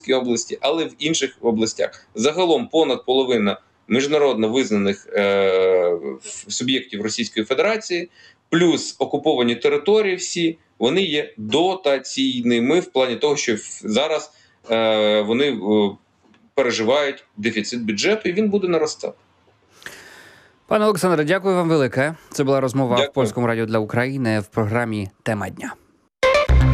області, але в інших областях. Загалом понад половина міжнародно визнаних суб'єктів Російської Федерації, плюс окуповані території всі, вони є дотаційними в плані того, що зараз вони переживають дефіцит бюджету, і він буде наростати. Пане Олександре, дякую вам велике. Це була розмова в Польському радіо для України в програмі «Тема дня».